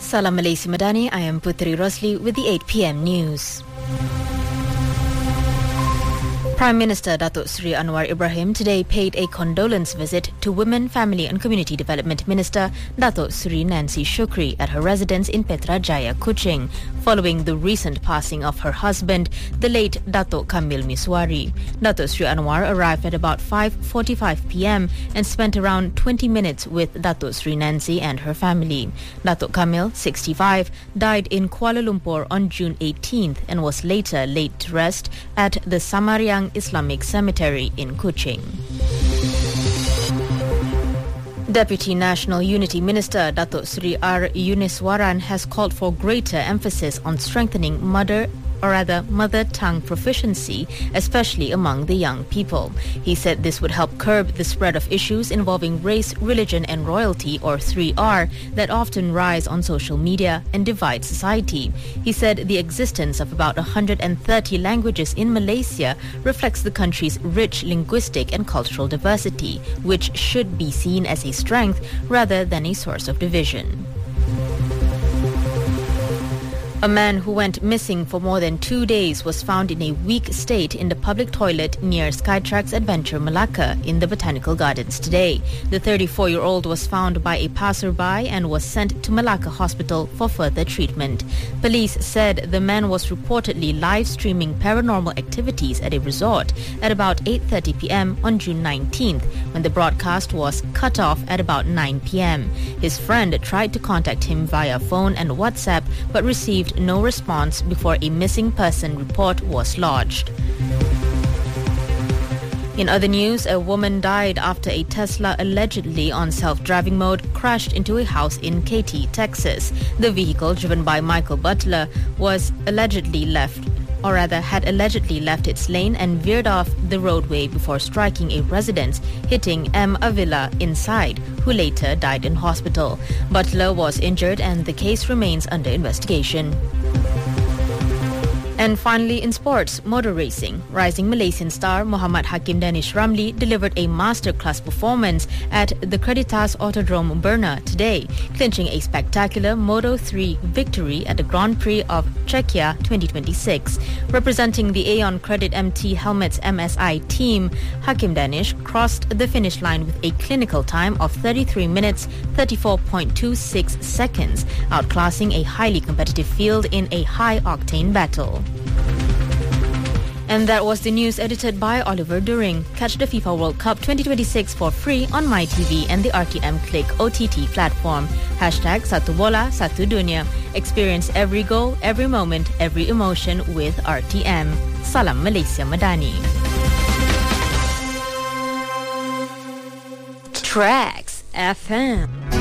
Salam Malaysia Madani, I am Putri Rosli with the 8 p.m. news. Prime Minister Datuk Seri Anwar Ibrahim today paid a condolence visit to Women, Family and Community Development Minister Datuk Seri Nancy Shukri at her residence in Petrajaya, Kuching, following the recent passing of her husband, the late Datuk Kamil Miswari. Datuk Seri Anwar arrived at about 5:45 p.m. and spent around 20 minutes with Datuk Seri Nancy and her family. Datuk Kamil, 65, died in Kuala Lumpur on June 18th and was later laid to rest at the Samariang Islamic Cemetery in Kuching. Deputy National Unity Minister Datuk Seri R. Yuniswaran has called for greater emphasis on strengthening mother tongue proficiency, especially among the young people. He said this would help curb the spread of issues involving race, religion and royalty, or 3R, that often rise on social media and divide society. He said the existence of about 130 languages in Malaysia reflects the country's rich linguistic and cultural diversity, which should be seen as a strength rather than a source of division. A man who went missing for more than 2 days was found in a weak state in the public toilet near Skytrax Adventure Malacca in the Botanical Gardens today. The 34-year-old was found by a passerby and was sent to Malacca Hospital for further treatment. Police said the man was reportedly live streaming paranormal activities at a resort at about 8:30 p.m. on June 19th, when the broadcast was cut off at about 9 p.m. His friend tried to contact him via phone and WhatsApp but received no response before a missing person report was lodged. In other news, a woman died after a Tesla allegedly on self-driving mode crashed into a house in Katy, Texas. The vehicle, driven by Michael Butler, had allegedly left its lane and veered off the roadway before striking a residence, hitting M. Avila inside, who later died in hospital. Butler was injured and the case remains under investigation. And finally, in sports, motor racing. Rising Malaysian star Muhammad Hakim Danish Ramli delivered a masterclass performance at the Creditas Autodrome Berna today, clinching a spectacular Moto3 victory at the Grand Prix of Czechia 2026. Representing the Aeon Credit MT Helmets MSI team, Hakim Danish crossed the finish line with a clinical time of 33 minutes 34.26 seconds, outclassing a highly competitive field in a high-octane battle. And that was the news edited by Oliver During. Catch the FIFA World Cup 2026 for free on MyTV and the RTM Click OTT platform. #Satu Bola, Satu Dunia. Experience every goal, every moment, every emotion with RTM. Salam Malaysia Madani. Tracks FM.